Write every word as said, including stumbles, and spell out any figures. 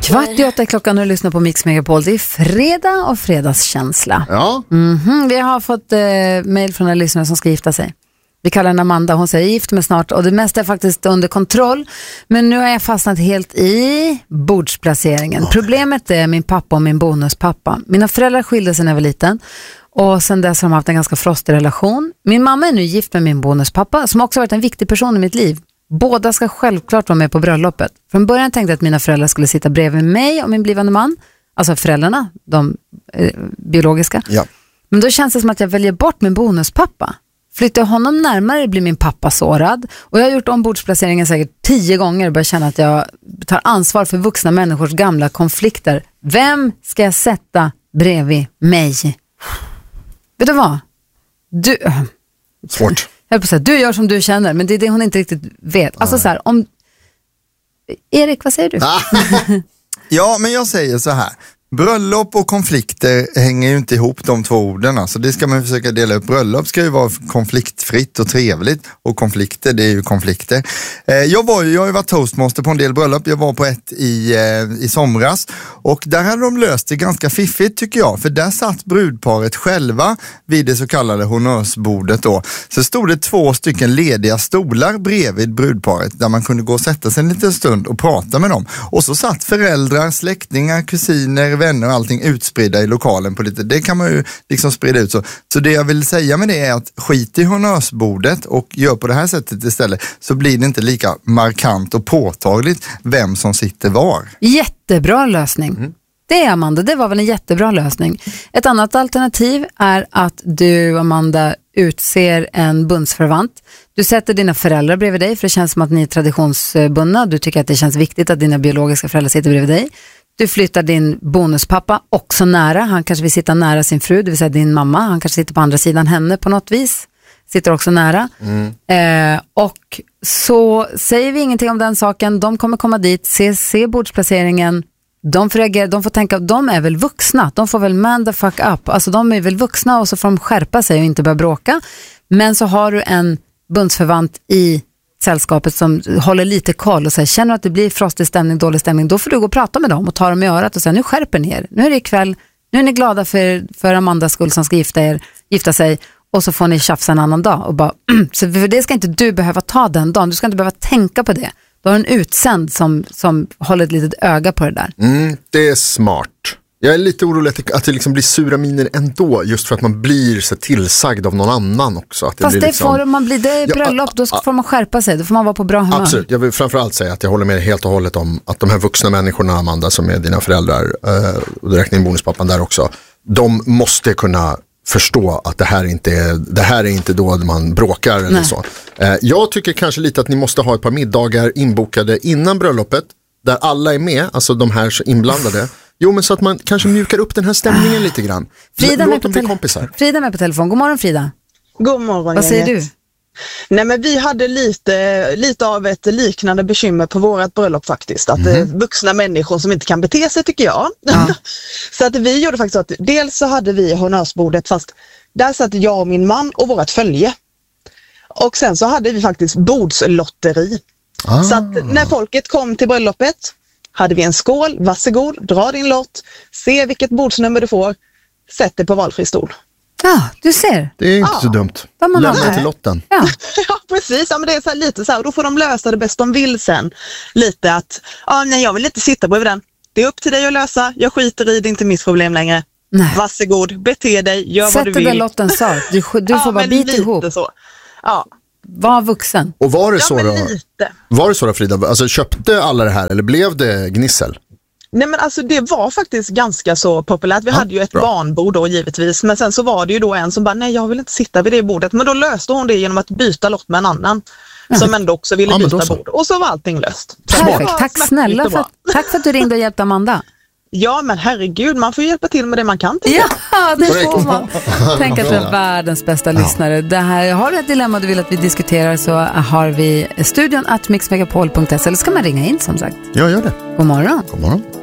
Kvart i åtta klockan och lyssnar på Mix Megapol. Det är fredag och fredagskänsla. Ja. Mm-hmm. Vi har fått eh, mejl från en lyssnare som ska gifta sig. Vi kallar henne Amanda, hon säger gift mig snart och det mesta är faktiskt under kontroll. Men nu har jag fastnat helt i bordsplaceringen. Oh. Problemet är min pappa och min bonuspappa. Mina föräldrar skilde sig när jag var liten och sen dess har de haft en ganska frostig relation. Min mamma är nu gift med min bonuspappa som också varit en viktig person i mitt liv. Båda ska självklart vara med på bröllopet. Från början tänkte jag att mina föräldrar skulle sitta bredvid mig och min blivande man. Alltså föräldrarna, de eh, biologiska. Ja. Men då känns det som att jag väljer bort min bonuspappa. Flyttar jag honom närmare blir min pappa sårad. Och jag har gjort ombordsplaceringen säkert tio gånger och börjar känna att jag tar ansvar för vuxna människors gamla konflikter. Vem ska jag sätta bredvid mig? Vet du vad? Du... Svårt. Jag höll på att säga, du gör som du känner, men det är det hon inte riktigt vet. Alltså så här, om... Erik, vad säger du? Ja, men jag säger så här. Bröllop och konflikter hänger ju inte ihop, de två orden. Alltså det ska man försöka dela upp. Bröllop ska ju vara konfliktfritt och trevligt. Och konflikter, det är ju konflikter. Eh, jag, var ju, jag har ju varit toastmaster på en del bröllop. Jag var på ett i, eh, i somras. Och där hade de löst det ganska fiffigt tycker jag. För där satt brudparet själva vid det så kallade honnörsbordet då. Så stod det två stycken lediga stolar bredvid brudparet. Där man kunde gå och sätta sig en liten stund och prata med dem. Och så satt föräldrar, släktingar, kusiner, vänner och allting utspridda i lokalen på lite. Det kan man ju liksom sprida ut så. Så det jag vill säga med det är att skit i honnörsbordet och gör på det här sättet istället så blir det inte lika markant och påtagligt vem som sitter var. Jättebra lösning. Mm. Det är Amanda, det var väl en jättebra lösning. Ett annat alternativ är att du, Amanda, utser en bundsförvant. Du sätter dina föräldrar bredvid dig för det känns som att ni är traditionsbundna. Du tycker att det känns viktigt att dina biologiska föräldrar sitter bredvid dig. Du flyttar din bonuspappa också nära. Han kanske vill sitta nära sin fru, det vill säga din mamma. Han kanske sitter på andra sidan henne på något vis. Sitter också nära. Mm. Eh, och så säger vi ingenting om den saken. De kommer komma dit, se, se bordsplaceringen. De får, reagera, de får tänka, de är väl vuxna. De får väl man the fuck up. Alltså de är väl vuxna och så får de skärpa sig och inte börja bråka. Men så har du en bundsförvant i sällskapet som håller lite koll och säger, känner att det blir frostig stämning, dålig stämning, då får du gå och prata med dem och ta dem i örat och säga, nu skärper ni er. Nu är det ikväll, nu är ni glada för, för Amandas skull som ska gifta, er, gifta sig och så får ni tjafsa en annan dag. Och bara, så för det ska inte du behöva ta den dagen, du ska inte behöva tänka på det. Du har en utsänd som, som håller ett litet öga på det där. Mm, det är smart. Jag är lite orolig att det liksom blir sura miner ändå, just för att man blir så tillsagd av någon annan också. Att det Fast blir det liksom... får man bli, det är bröllop, då får man skärpa sig, då får man vara på bra humör. Absolut, jag vill framförallt säga att jag håller med helt och hållet om att de här vuxna människorna, Amanda, som är dina föräldrar, och direkt din bonuspappan där också, de måste kunna förstå att det här inte är, det här är inte då man bråkar eller Nej. så. Jag tycker kanske lite att ni måste ha ett par middagar inbokade innan bröllopet, där alla är med, alltså de här inblandade. Jo, men så att man kanske mjukar upp den här stämningen lite grann. Frida Låt dem bli tele- kompisar. Frida med på telefon. God morgon, Frida. God morgon. Vad säger du? Nej, men vi hade lite, lite av ett liknande bekymmer på vårat bröllop faktiskt. Att mm. eh, vuxna människor som inte kan bete sig tycker jag. Ja. Så att vi gjorde faktiskt att dels så hade vi honnörsbordet, fast där satt jag och min man och vårat följe. Och sen så hade vi faktiskt bordslotteri. Ah. Så att när folket kom till bröllopet hade vi en skål, varsågod, dra din lott, se vilket bordsnummer du får, sätt dig på valfri stol. Ja, du ser. Det är inte ja. så dumt. Lämna till lotten. Ja, ja precis. Ja, men det är så här, lite så här, och då får de lösa det bäst de vill sen. Lite att, ja, nej, jag vill inte sitta bredvid den. Det är upp till dig att lösa, jag skiter i, det är inte mitt problem längre. Nej. Varsågod, bete dig, gör Sätt vad du vill. Sätt lotten sa. Du, du ja, får bara bita ihop. Så. Ja. Var vuxen. Och var det ja, så då? Lite. Var det så då, Frida? Alltså köpte alla det här eller blev det gnissel? Nej, men alltså det var faktiskt ganska så populärt. Vi ja, hade ju ett bra. barnbord då givetvis. Men sen så var det ju då en som bara, nej jag vill inte sitta vid det bordet. Men då löste hon det genom att byta lott med en annan. Ja. Som ändå också ville ja, byta bord. Och så var allting löst. Perfekt, tack snälla för, tack för att du ringde och hjälpte Amanda. Ja, men herregud, man får hjälpa till med det man kan. Ja, det får man. Tänk att du är världens bästa ja. lyssnare. Det här, har du ett dilemma du vill att vi diskuterar så har vi studion at mixmegapol punkt se eller ska man ringa in som sagt. Ja, gör det. God morgon. God morgon.